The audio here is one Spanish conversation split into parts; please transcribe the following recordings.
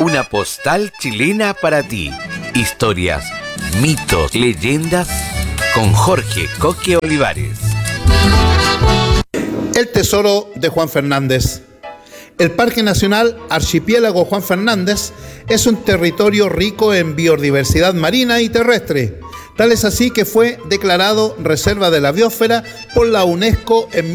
Una postal chilena para ti. Historias, mitos, leyendas con Jorge Coque Olivares. El tesoro de Juan Fernández. El Parque Nacional Archipiélago Juan Fernández es un territorio rico en biodiversidad marina y terrestre. Tal es así que fue declarado Reserva de la Biosfera por la UNESCO en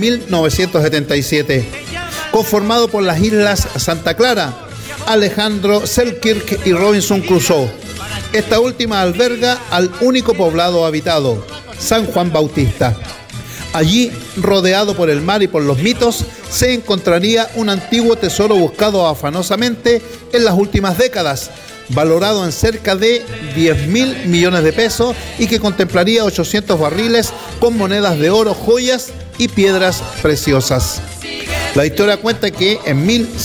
1977. Conformado por las islas Santa Clara, Alejandro Selkirk y Robinson Crusoe. Esta última alberga al único poblado habitado, San Juan Bautista. Allí, rodeado por el mar y por los mitos, se encontraría un antiguo tesoro buscado afanosamente en las últimas décadas, valorado en cerca de 10.000 millones de pesos y que contemplaría 800 barriles con monedas de oro, joyas y piedras preciosas. La historia cuenta que en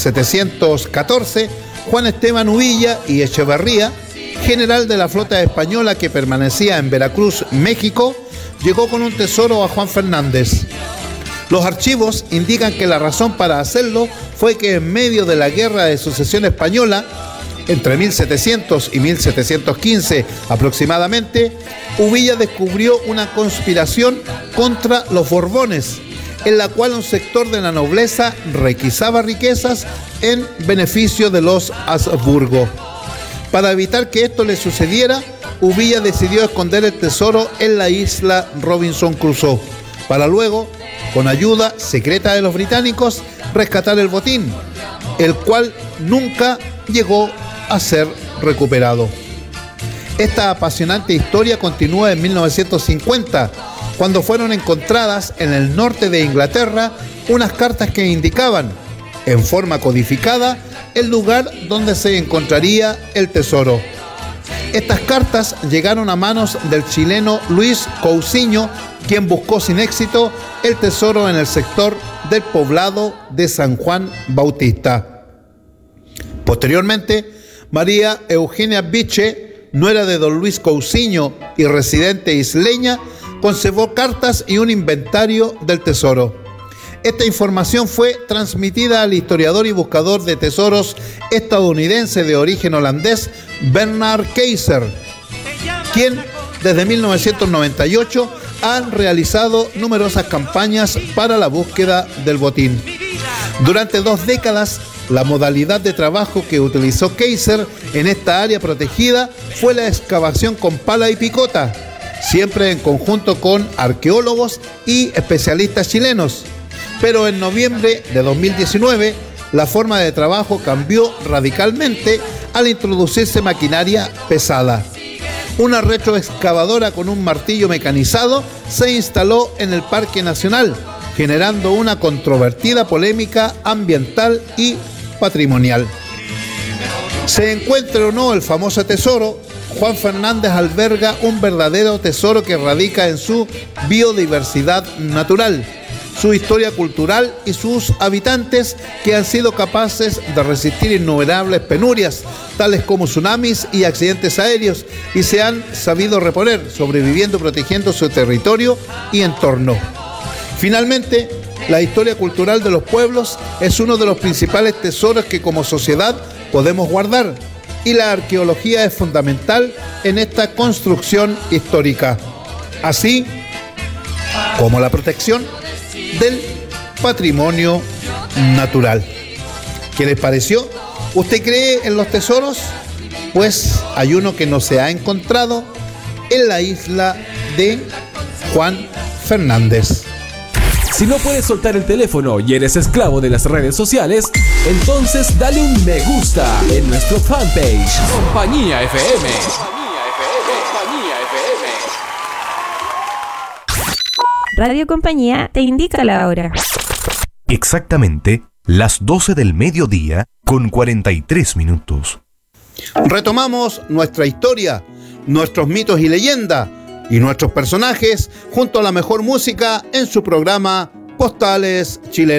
1714, Juan Esteban Uvilla y Echeverría, general de la flota española que permanecía en Veracruz, México, llegó con un tesoro a Juan Fernández. Los archivos indican que la razón para hacerlo fue que en medio de la Guerra de Sucesión Española, entre 1700 y 1715 aproximadamente, Uvilla descubrió una conspiración contra los Borbones, en la cual un sector de la nobleza requisaba riquezas en beneficio de los Habsburgo. Para evitar que esto le sucediera, Uvilla decidió esconder el tesoro en la isla Robinson Crusoe, para luego, con ayuda secreta de los británicos, rescatar el botín, el cual nunca llegó a ser recuperado. Esta apasionante historia continúa en 1950, cuando fueron encontradas en el norte de Inglaterra unas cartas que indicaban, en forma codificada, el lugar donde se encontraría el tesoro. Estas cartas llegaron a manos del chileno Luis Cousiño, quien buscó sin éxito el tesoro en el sector del poblado de San Juan Bautista. Posteriormente, María Eugenia Biche, nuera de don Luis Cousiño y residente isleña, conservó cartas y un inventario del tesoro. Esta información fue transmitida al historiador y buscador de tesoros estadounidense de origen holandés Bernard Keizer, quien desde 1998 ha realizado numerosas campañas para la búsqueda del botín. Durante 2 décadas, la modalidad de trabajo que utilizó Keizer en esta área protegida fue la excavación con pala y picota, siempre en conjunto con arqueólogos y especialistas chilenos. Pero en noviembre de 2019, la forma de trabajo cambió radicalmente al introducirse maquinaria pesada. Una retroexcavadora con un martillo mecanizado se instaló en el Parque Nacional, generando una controvertida polémica ambiental y patrimonial. Se encuentre o no el famoso tesoro, Juan Fernández alberga un verdadero tesoro que radica en su biodiversidad natural, su historia cultural y sus habitantes que han sido capaces de resistir innumerables penurias, tales como tsunamis y accidentes aéreos, y se han sabido reponer, sobreviviendo y protegiendo su territorio y entorno. Finalmente, la historia cultural de los pueblos es uno de los principales tesoros que como sociedad podemos guardar, y la arqueología es fundamental en esta construcción histórica, así como la protección del patrimonio natural. ¿Qué les pareció? ¿Usted cree en los tesoros? Pues hay uno que no se ha encontrado en la isla de Juan Fernández. Si no puedes soltar el teléfono y eres esclavo de las redes sociales, entonces dale un me gusta en nuestro fanpage Compañía FM. Radio Compañía te indica la hora. Exactamente las 12 del mediodía con 43 minutos. Retomamos nuestra historia, nuestros mitos y leyendas y nuestros personajes junto a la mejor música en su programa Postales Chilenas.